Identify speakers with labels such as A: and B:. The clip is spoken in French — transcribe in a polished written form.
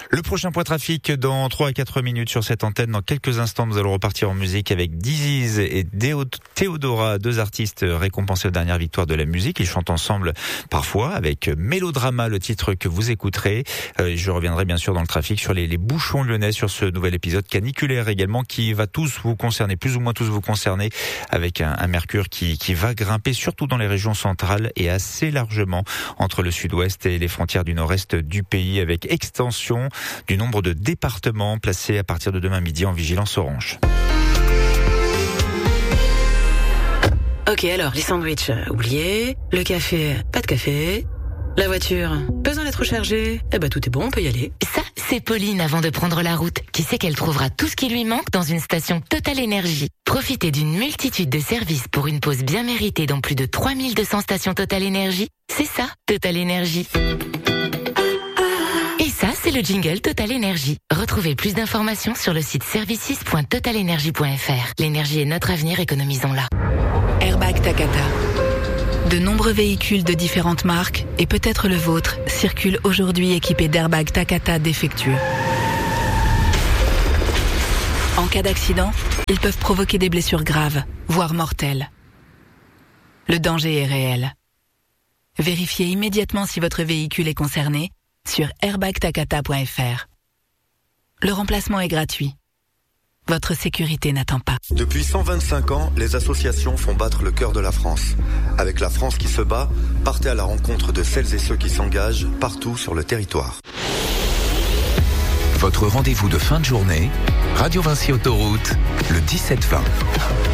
A: Le prochain point trafic dans 3 à 4 minutes sur cette antenne. Dans quelques instants, nous allons repartir en musique avec Disease et Théodora, deux artistes récompensés aux dernières victoires de la musique. Ils chantent ensemble parfois avec Mélodrama, le titre que vous écouterez. Je reviendrai bien sûr dans le trafic sur les bouchons lyonnais, sur ce nouvel épisode caniculaire également qui va tous vous concerner, plus ou moins tous vous concerner, avec un mercure qui va grimper surtout dans les régions centrales et assez largement entre le sud-ouest et les frontières du nord-est du pays, avec extension du nombre de départements placés à partir de demain midi en vigilance orange.
B: Ok, alors, les sandwichs, oubliés. Le café, pas de café. La voiture, besoin d'être rechargée. Eh ben, tout est bon, on peut y aller.
C: Ça, c'est Pauline avant de prendre la route, qui sait qu'elle trouvera tout ce qui lui manque dans une station Total Énergie. Profitez d'une multitude de services pour une pause bien méritée dans plus de 3200 stations Total Énergie. C'est ça, Total Énergie. Et ça, c'est le jingle Total Énergie. Retrouvez plus d'informations sur le site services.totalenergie.fr. L'énergie est notre avenir, économisons-la.
D: Airbag Takata. De nombreux véhicules de différentes marques, et peut-être le vôtre, circulent aujourd'hui équipés d'airbags Takata défectueux. En cas d'accident, ils peuvent provoquer des blessures graves, voire mortelles. Le danger est réel. Vérifiez immédiatement si votre véhicule est concerné sur airbagtakata.fr. Le remplacement est gratuit. Votre sécurité n'attend pas.
E: Depuis 125 ans, les associations font battre le cœur de la France. Avec la France qui se bat, partez à la rencontre de celles et ceux qui s'engagent partout sur le territoire.
F: Votre rendez-vous de fin de journée, Radio Vinci Autoroute, le 17-20.